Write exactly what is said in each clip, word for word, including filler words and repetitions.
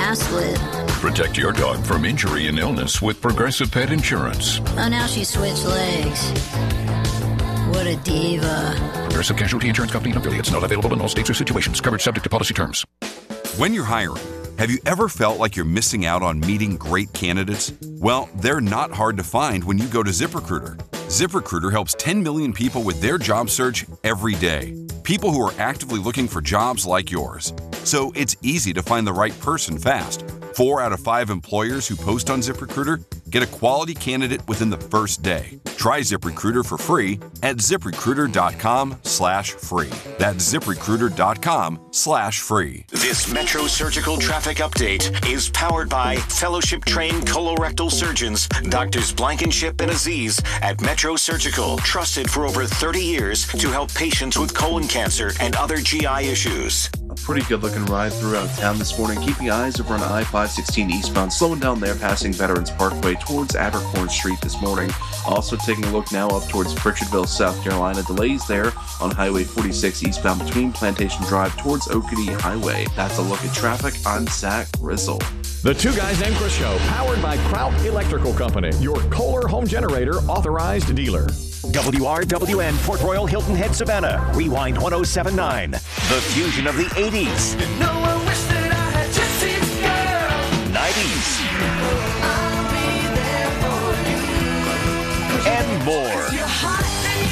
last lit. Protect your dog from injury and illness with Progressive Pet Insurance. Oh, now she switched legs. What a diva. Progressive Casualty Insurance Company and affiliates. Not available in all states or situations. Coverage subject to policy terms. When you're hiring, have you ever felt like you're missing out on meeting great candidates? Well, they're not hard to find when you go to ZipRecruiter. ZipRecruiter helps ten million people with their job search every day. People who are actively looking for jobs like yours. So it's easy to find the right person fast. Four out of five employers who post on ZipRecruiter get a quality candidate within the first day. Try ZipRecruiter for free at ZipRecruiter.com slash free. That's ZipRecruiter.com slash free. This Metro Surgical Traffic Update is powered by fellowship-trained colorectal surgeons, Doctors Blankenship and Aziz at Metro Surgical, trusted for over thirty years to help patients with colon cancer and other G I issues. A pretty good-looking ride throughout town this morning, keeping eyes over on I five sixteen eastbound, slowing down there passing Veterans Parkway towards Abercorn Street this morning. Also taking a look now up towards Pritchardville, South Carolina. Delays there on Highway forty-six eastbound between Plantation Drive towards Oakady Highway. That's a look at traffic. I'm Zach Grizzle. The Two Guys Named Chris Show, powered by Kraut Electrical Company, your Kohler home generator authorized dealer. W R W N, Port Royal, Hilton Head, Savannah. Rewind one oh seven point nine. The fusion of the eighties. No one wished that I had gypsy girl. nineties. I'll be there for you. And more. You're hot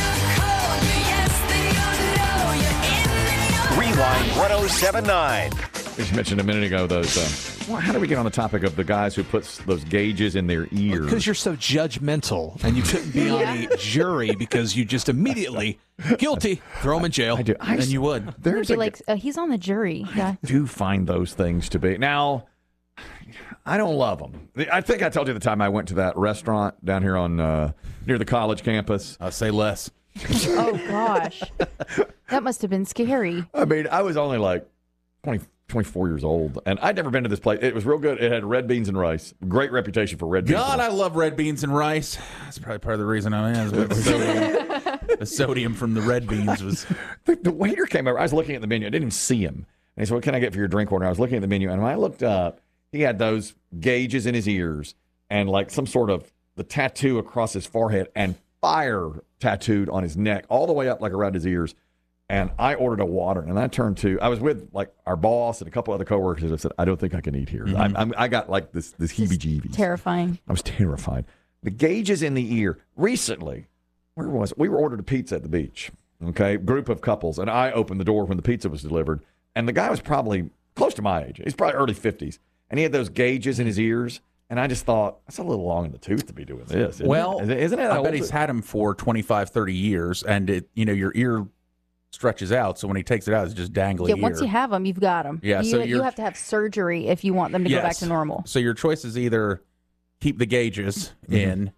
and you're cold. You're yes and you're no. You're in and you're Rewind one oh seven point nine. We just mentioned a minute ago those. Uh, well, how do we get on the topic of the guys who puts those gauges in their ears? Because you're so judgmental, and you couldn't be on a jury because you just immediately guilty, throw him in jail. I do. I, and you would. There's Be a, like, uh, he's on the jury. Yeah. I do find those things to be now. I don't love them. I think I told you the time I went to that restaurant down here on uh, near the college campus. I'll say less. Oh gosh, that must have been scary. I mean, I was only like twenty. twenty-four years old, and I'd never been to this place. It was real good. It had red beans and rice. Great reputation for red beans. God, I love red beans and rice. That's probably part of the reason I am. The sodium, the sodium from the red beans was. The, the waiter came over. I was looking at the menu. I didn't even see him. And he said, "What can I get for your drink order?" I was looking at the menu, and when I looked up, he had those gauges in his ears and like some sort of the tattoo across his forehead and fire tattooed on his neck all the way up like around his ears. And I ordered a water, and I turned to, I was with like our boss and a couple other coworkers, and I said, I don't think I can eat here. Mm-hmm. I'm, I'm, I got like this this heebie-jeebies. Terrifying. I was terrified. The gauges in the ear. Recently, where was it? We were ordered a pizza at the beach, okay? Group of couples, and I opened the door when the pizza was delivered, and the guy was probably close to my age. He's probably early fifties, and he had those gauges in his ears, and I just thought, that's a little long in the tooth to be doing this. Isn't well, it? Isn't it? I bet he's had them for twenty-five, thirty years, and it, you know, your ear stretches out, so when he takes it out, it's just dangling. Yeah, once you have them, you've got them. Yeah, you, so you have to have surgery if you want them to yes. go back to normal. So your choice is either keep the gauges mm-hmm. in,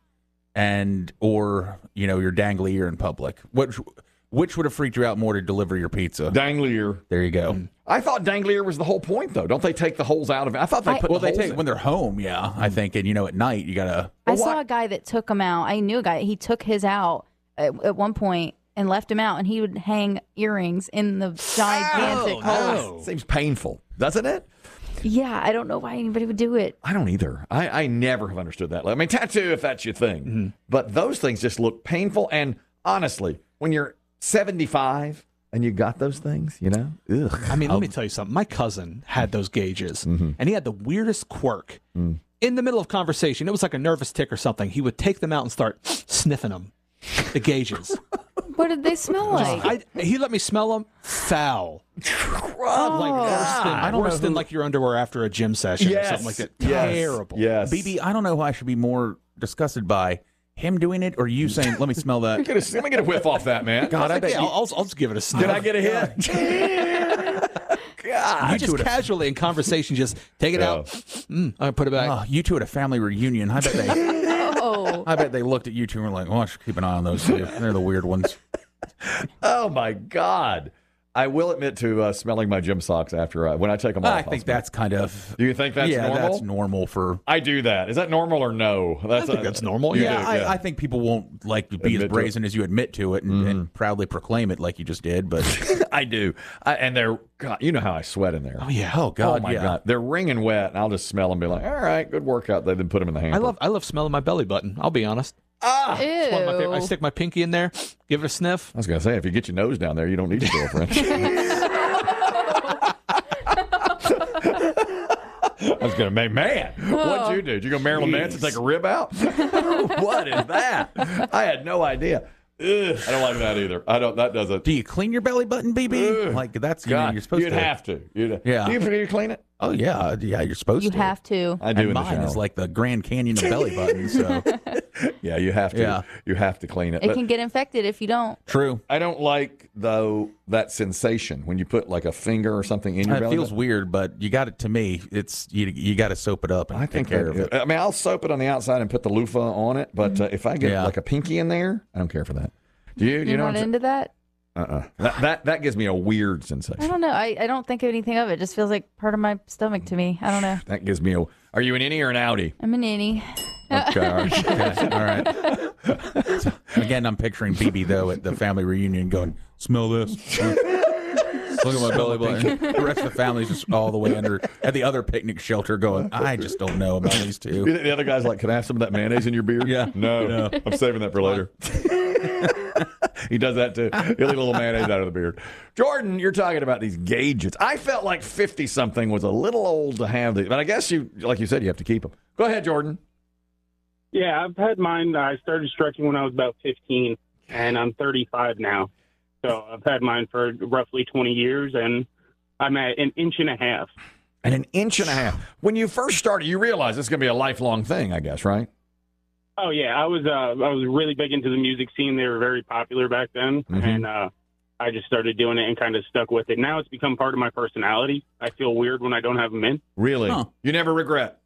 and or you know your dangly ear in public. Which which would have freaked you out more to deliver your pizza? Dangly ear. There you go. Mm-hmm. I thought dangly ear was the whole point, though. Don't they take the holes out of it? I thought they I, put. Well, the they holes take in. when they're home. Yeah, mm-hmm. I think, and you know at night you gotta. I well, saw why? a guy that took them out. I knew a guy. He took his out at, at one point. And left him out, and he would hang earrings in the gigantic oh, holes. No. Seems painful, doesn't it? Yeah, I don't know why anybody would do it. I don't either. I, I never have understood that. I mean, tattoo if that's your thing, mm-hmm. but those things just look painful. And honestly, when you're seventy-five and you got those things, you know, ugh. I mean, let um, me tell you something. My cousin had those gauges, mm-hmm. and he had the weirdest quirk. Mm. In the middle of conversation, it was like a nervous tick or something. He would take them out and start sniffing them, the gauges. What did they smell like? I, he let me smell them. Foul. Oh, like worse than, I don't worse than like your underwear after a gym session yes. or something like that. Yes. Terrible. Yes. B B, I don't know who I should be more disgusted by. Him doing it or you saying, let me smell that? Get a, let me get a whiff off that, man. God, I bet yeah, you, I'll, I'll just give it a sniff. Did I get a hit? God. You just casually in conversation, just take it yeah. out. Mm, I put it back. Oh, you two at a family reunion. I bet they. no. I bet they looked at you two and were like, "Oh, I should keep an eye on those two. They're the weird ones." Oh my God! I will admit to uh, smelling my gym socks after I, when I take them off. I think that's kind of. Do you think that's yeah, normal? that's normal for. I do that. Is that normal or no? That's I think a- that's normal. You Yeah, do, I, I think people won't like be Admit as to it. brazen as you admit to it and, Mm-hmm. and proudly proclaim it like you just did. But I do. I, and they're, God, you know how I sweat in there. oh yeah, oh god, oh my yeah. God. They're wringing wet, and I'll just smell them and be like, all right, good workout. They then put them in the hamper. I love I love smelling my belly button. I'll be honest. Ah! Ew. It's one of my favorite. I stick my pinky in there, give it a sniff. I was going to say, if you get your nose down there, you don't need a girlfriend. I was going to make, man, what'd you do? Did you go Marilyn Manson, take a rib out? What is that? I had no idea. Ugh, I don't like that either. I don't, that doesn't. Do you clean your belly button, B B? Ugh. Like that's you know, God, you're supposed you'd to. have to. You'd, Yeah. Do you, do you clean it? Oh yeah, yeah, you're supposed You to. have to. I do And in the mine shower. is like the Grand Canyon of belly buttons. So Yeah, you have to. Yeah. You have to clean it. It But can get infected if you don't. true. I don't like, though, that sensation when you put like a finger or something in your It belly. feels weird, but you got it. To me, it's you. You got to soap it up and I take think care that- of it. I mean, I'll soap it on the outside and put the loofah on it, but uh, if I get Yeah. like a pinky in there, I don't care for that. Do you? Do you You're know? not what I'm into that? saying? Uh-uh. That, that that gives me a weird I sensation. don't know. I, I don't think anything of it. It just feels like part of my stomach to me. I don't know. That gives me a. Are you an innie or an outie? I'm an innie. Okay, all right. Okay, all right. So, again, I'm picturing B B though at the family reunion, going, "Smell this." Look at my belly button. The rest of the family's just all the way under at the other picnic shelter, going, "I just don't know about these You two." think the other guy's like, "Can I have some of that mayonnaise in your beer?" Yeah. No, No. I'm saving that for later. He does that too. He'll eat a little mayonnaise out of the beard. Jordan, you're talking about these gauges. I felt like fifty something was a little old to have these, but I guess you, like you said, you have to keep them. Go ahead, Jordan. Yeah, I've had mine. I started stretching when I was about fifteen, and I'm thirty-five now. So I've had mine for roughly twenty years, and I'm at an inch and a half. And an inch and a half. When you first started, you realized it's going to be a lifelong thing, I guess, right? Oh yeah, I was uh, I was really big into the music scene. They were very popular back then, Mhm. and uh, I just started doing it and kind of stuck with it. Now it's become part of my personality. I feel weird when I don't have them in. Really? Huh. You never regret?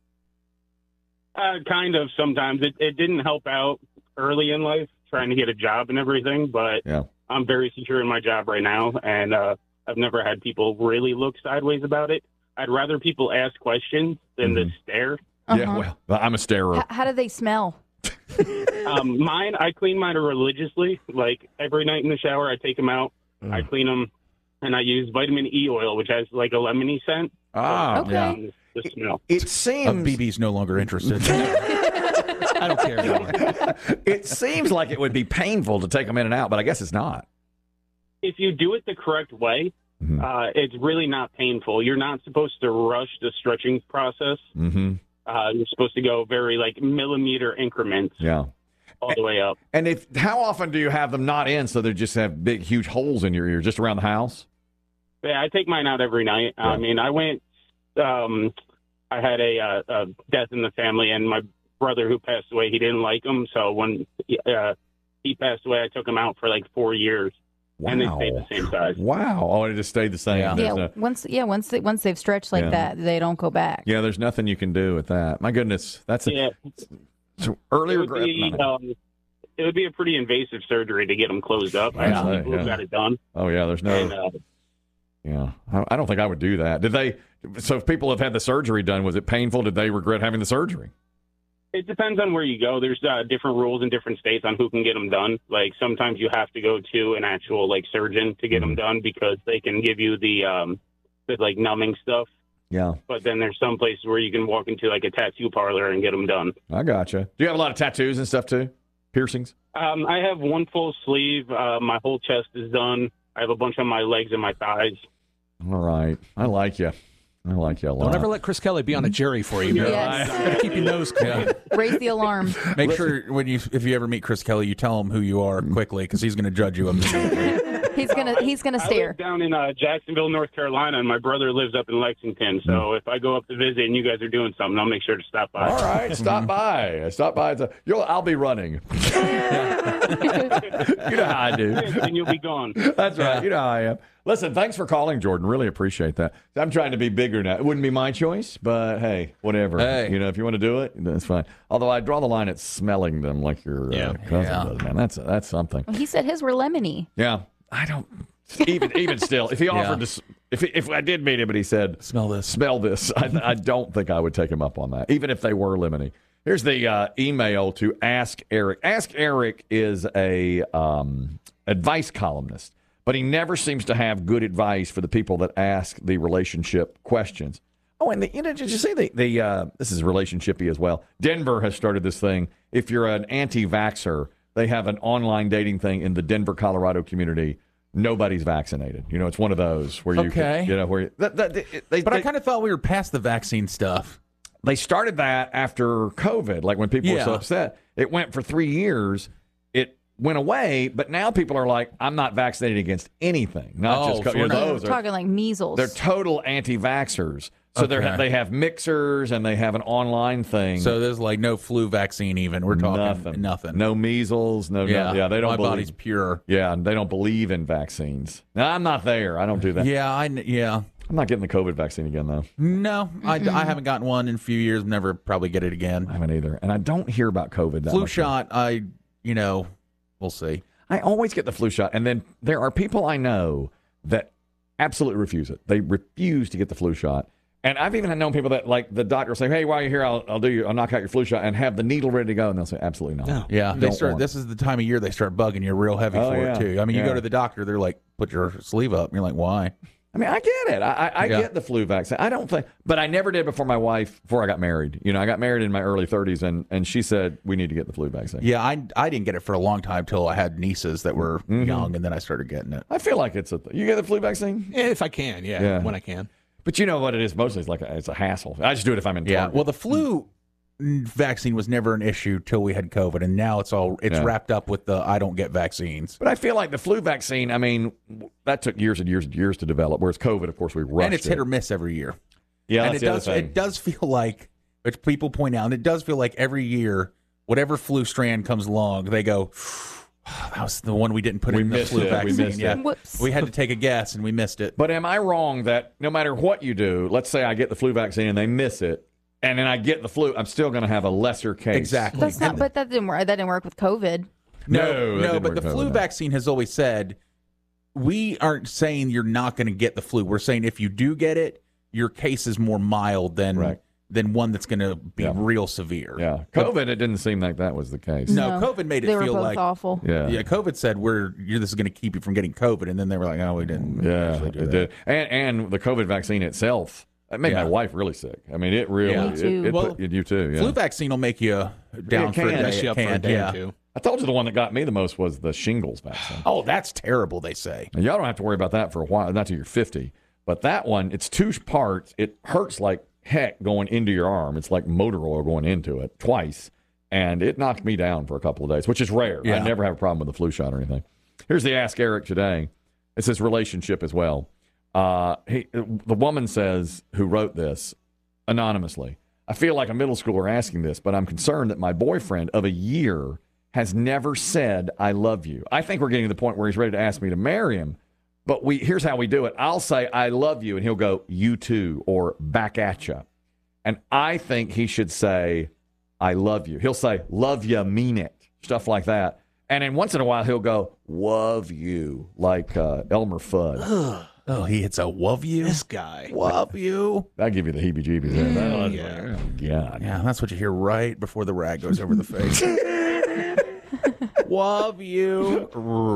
Uh, kind of sometimes. It, it didn't help out early in life trying to get a job and everything, but Yeah. I'm very secure in my job right now, and uh, I've never had people really look sideways about it. I'd rather people ask questions than to stare. Yeah, Uh-huh. well, well, I'm a starer. H- how do they smell? Um, mine, I clean mine religiously. Like every night in the shower, I take them out, I clean them, and I use vitamin E oil, which has like a lemony scent. Ah, Okay. Yeah. Um, the smell. It Uh, seems B B's no longer interested. I don't care. Anymore. it seems like it would be painful to take them in and out, but I guess it's not. If you do it the correct way, Mhm. uh, it's really not painful. You're not supposed to rush the stretching process. Mm-hmm. Uh, you're supposed to go very like millimeter increments Yeah. all the way up. And if how often do you have them not in, so they just have big, huge holes in your ear, just around the house? Yeah, I take mine out every night. I Yeah. mean, I went. Um, I had a, uh, a death in the family, and my brother who passed away, he didn't like them. So when uh, he passed away, I took him out for like four years, and they stayed the same size. Wow. Oh, it just stayed the same. Yeah. There's Yeah, no- once yeah, once they, once they've stretched like Yeah. that, they don't go back. yeah, there's nothing you can do with that. My goodness. That's a Yeah, so early it would, regret. be, um, it would be a pretty invasive surgery to get them closed up. I Yeah, know people yeah. who got it done. Oh, yeah, there's no. And, uh, Yeah. I, I don't think I would do that. Did they? So if people have had the surgery done, was it painful? Did they regret having the surgery? It depends on where you go. There's uh, different rules in different states on who can get them done. Like sometimes you have to go to an actual like surgeon to get them done because they can give you the um, the like numbing stuff. Yeah. But then there's some places where you can walk into like a tattoo parlor and get them done. I gotcha. Do you have a lot of tattoos and stuff too? Piercings? Um, I have one full sleeve. Uh, my whole chest is done. I have a bunch on my legs and my thighs. All right. I like you. I like you a lot. Don't ever let Chris Kelly be on a jury for you. man. Yes. Gotta keep your nose clean. Raise the alarm. Make sure when you if you ever meet Chris Kelly, you tell him who you are quickly because he's going to judge you immediately. He's gonna he's gonna I stare. live down in uh, Jacksonville, North Carolina, and my brother lives up in Lexington. So if I go up to visit and you guys are doing something, I'll make sure to stop by. All right, stop by. Stop by. It's a- You'll, I'll be running. You know how I do. And you'll be gone. That's right. You know how I am. Listen, thanks for calling, Jordan. Really appreciate that. I'm trying to be bigger now. It wouldn't be my choice, but hey, whatever. Hey. You know, if you want to do it, that's fine. Although I draw the line at smelling them like your uh, Yeah. cousin Yeah. does, man. That's that's something. He said his were lemony. Yeah, I don't. even even still, if he offered Yeah. to, if if I did meet him and he said, "Smell this, smell this," I, I don't think I would take him up on that, even if they were lemony. Here's the uh, email to Ask Eric. Ask Eric is a um, advice columnist, but he never seems to have good advice for the people that ask the relationship questions. Oh, and the, you know, did you see the, the uh, this is relationshipy as well. Denver has started this thing. If you're an anti-vaxxer, they have an online dating thing in the Denver, Colorado community. Nobody's vaccinated. You know, it's one of those where you, Okay. can, you know, where you, that, that, they, they, But I they- kind of thought we were past the vaccine stuff. They started that after COVID, like when people were so Yeah. upset. It went for three years. It went away, but now people are like, I'm not vaccinated against anything. Not Oh, just co- so you know, we're not- those We're are, talking like measles. they're total anti-vaxxers. So Okay. they're they have mixers and they have an online thing. So there's like no flu vaccine even. We're talking nothing, nothing. no measles, no Yeah. no, yeah. They don't My believe, body's pure. Yeah, and they don't believe in vaccines. Now I'm not there. I don't do that. Yeah, I kn- yeah. I'm not getting the COVID vaccine again though. No, I, I haven't gotten one in a few years. Never probably get it again. I haven't either, and I don't hear about COVID that Flu much. shot, I you know, we'll see. I always get the flu shot, and then there are people I know that absolutely refuse it. They refuse to get the flu shot, and I've even known people that like the doctor will say, "Hey, while you're here, I'll, I'll do you, I'll knock out your flu shot," and have the needle ready to go, and they'll say, "Absolutely not." No. Yeah, they Don't start. want This is the time of year they start bugging you real heavy Oh, for yeah. it too. I mean, you Yeah. go to the doctor, they're like, "Put your sleeve up." And you're like, "Why?" I mean, I get it. I, I, I Yeah. get the flu vaccine. I don't think, but I never did before my wife, before I got married. You know, I got married in my early thirties, and, and she said, we need to get the flu vaccine. Yeah, I I didn't get it for a long time till I had nieces that were Mm-hmm. young, and then I started getting it. I feel like it's a, you get the flu vaccine? If I can, yeah, Yeah. when I can. But you know what it is mostly? It's like a, it's a hassle. I just do it if I'm in Yeah. Target. Well, the flu vaccine was never an issue till we had COVID, and now it's all it's Yeah. wrapped up with the I don't get vaccines. But I feel like the flu vaccine, I mean, that took years and years and years to develop, whereas COVID, of course, we rushed And it's it. hit or miss every year. Yeah, and that's it the other does thing. it does feel like, which people point out, and it does feel like every year, whatever flu strand comes along, they go, that was the one we didn't put We in the missed flu it. We vaccine. missed yeah. it. Whoops. We had to take a guess and we missed it. But am I wrong that no matter what you do, let's say I get the flu vaccine and they miss it, and then I get the flu, I'm still going to have a lesser case. Exactly. That's not. But that didn't work. That didn't work with COVID. No, No, that no, didn't but work the out flu with that. vaccine has always said we aren't saying you're not going to get the flu. We're saying if you do get it, your case is more mild than Right. than one that's going to be Yeah. real severe. Yeah. COVID, it didn't seem like that was the case. No, COVID made it they were feel both like awful. Yeah. Yeah, COVID said we're you're, this is going to keep you from getting COVID, and then they were like, "Oh, we didn't." Yeah, actually do it that. did. And and the COVID vaccine itself, it made Yeah. my wife really sick. I mean, it really, Yeah. Me too. it, it Well, put, you too, yeah. Flu vaccine will make you down It for a can. day. Mess you It up for a can, day yeah. or two. I told you the one that got me the most was the shingles vaccine. Oh, that's terrible. They say. And y'all don't have to worry about that for a while, not till you're fifty. But that one, it's two parts. It hurts like heck going into your arm. It's like motor oil going into it twice. And it knocked me down for a couple of days, which is rare. I Yeah. never have a problem with the flu shot or anything. Here's the Ask Eric today. It's his relationship as well. Uh, he, the woman says, who wrote this anonymously, I feel like a middle schooler asking this, but I'm concerned that my boyfriend of a year has never said, I love you. I think we're getting to the point where he's ready to ask me to marry him. But we here's how we do it. I'll say, I love you, and he'll go, you too, or back at you. And I think he should say, I love you. He'll say, love you, mean it, stuff like that. And then once in a while, he'll go, love you, like uh, Elmer Fudd. Oh, he hits a love you. This guy. Love you. That'll give you the heebie-jeebies. there. That'll- Yeah. oh, God. Yeah, that's what you hear right before the rag goes over the face. Love you.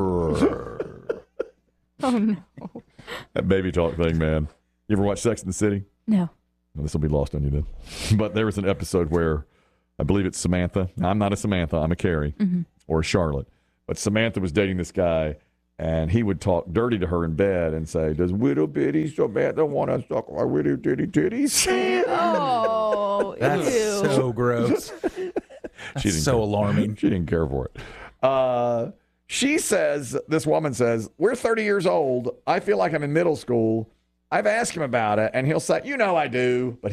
Oh no. That baby talk thing, man. You ever watch Sex and the City? No. Well, this will be lost on you then. But there was an episode where I believe it's Samantha. Now, I'm not a Samantha. I'm a Carrie or a Charlotte. But Samantha was dating this guy, and he would talk dirty to her in bed and say, does Widow Bitty Samantha want to suck my Widow Titty Titties? Oh, That's ew. so gross. That's didn't so care. alarming. She didn't care for it. Uh, she says, this woman says, we're thirty years old. I feel like I'm in middle school. I've asked him about it, and he'll say, you know I do. But